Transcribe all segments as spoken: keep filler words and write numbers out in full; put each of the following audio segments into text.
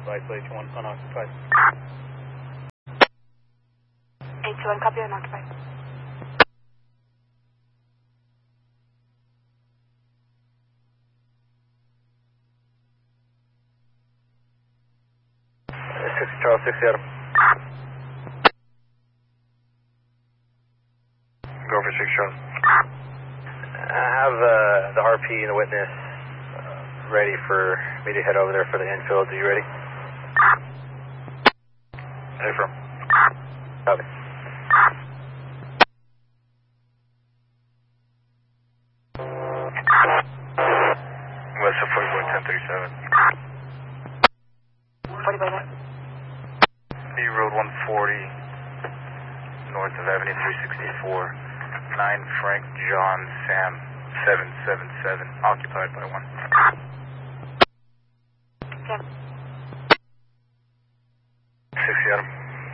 H one unoccupied. H one, copy unoccupied. six Charles, six Adam. Go for six Charles. I have uh, the R P and the witness uh, ready for me to head over there for the infield. Are you ready? Hey, from. Copy. West of forty-four, ten thirty-seven. forty by that. B Road one forty, north of Avenue three sixty-four, nine Frank John Sam seven seven seven, occupied by one. Yeah. six Adam.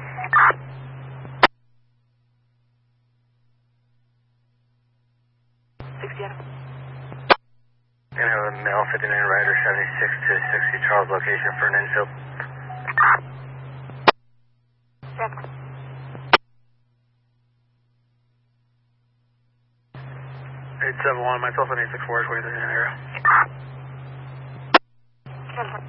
sixty Adam. Gonna have a male fifty-nine rider seventy-six to sixty Charles location for an infield. Yeah. eight seven one, myself and eight six four is waiting in the area. Yeah.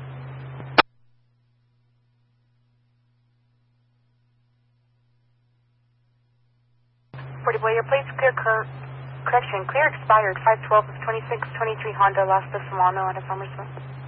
forty boy, your plate's clear, cor correction, clear expired, five twelve of twenty-six twenty-three Honda, Las Solano out of Somersville.